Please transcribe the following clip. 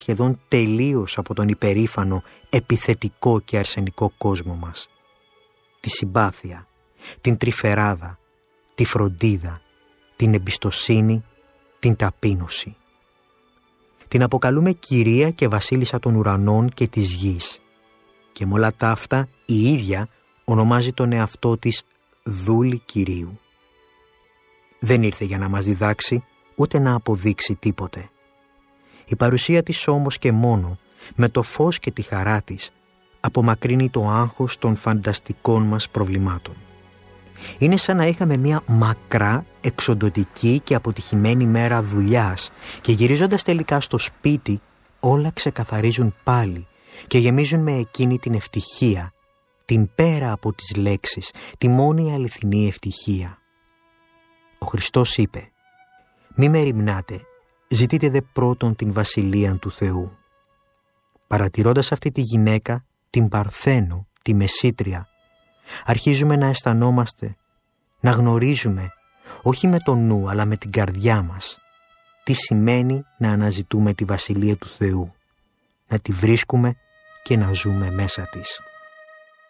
σχεδόν τελείως από τον υπερήφανο, επιθετικό και αρσενικό κόσμο μας. Τη συμπάθεια, την τρυφεράδα, τη φροντίδα, την εμπιστοσύνη, την ταπείνωση. Την αποκαλούμε κυρία και βασίλισσα των ουρανών και της γης. Και με όλα τα αυτά η ίδια ονομάζει τον εαυτό της δούλη Κυρίου. Δεν ήρθε για να μας διδάξει, ούτε να αποδείξει τίποτε. Η παρουσία της όμως και μόνο, με το φως και τη χαρά της, απομακρύνει το άγχος των φανταστικών μας προβλημάτων. Είναι σαν να είχαμε μια μακρά, εξοντωτική και αποτυχημένη μέρα δουλειάς και γυρίζοντας τελικά στο σπίτι όλα ξεκαθαρίζουν πάλι και γεμίζουν με εκείνη την ευτυχία, την πέρα από τις λέξεις, τη μόνη αληθινή ευτυχία. Ο Χριστός είπε «Μη με ρημνάτε, ζητείτε δε πρώτον την βασιλεία του Θεού». Παρατηρώντας αυτή τη γυναίκα, την Παρθένο, τη Μεσήτρια, αρχίζουμε να αισθανόμαστε, να γνωρίζουμε, όχι με το νου αλλά με την καρδιά μας, τι σημαίνει να αναζητούμε τη βασιλεία του Θεού, να τη βρίσκουμε και να ζούμε μέσα της.